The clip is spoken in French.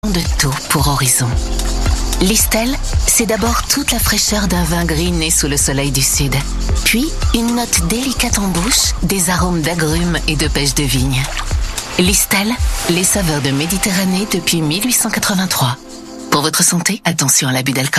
De tout pour Horizon. Listel, c'est d'abord toute la fraîcheur d'un vin gris né sous le soleil du sud. Puis, une note délicate en bouche, des arômes d'agrumes et de pêche de vigne. Listel, les saveurs de Méditerranée depuis 1883. Pour votre santé, attention à l'abus d'alcool.